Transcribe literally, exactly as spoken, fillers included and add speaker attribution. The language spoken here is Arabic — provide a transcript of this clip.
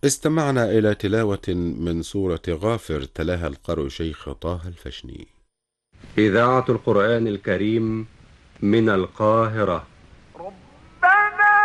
Speaker 1: استمعنا إلى تلاوة من سورة غافر تلاها القارئ شيخ طه الفشني.
Speaker 2: إذاعة القرآن الكريم من القاهرة.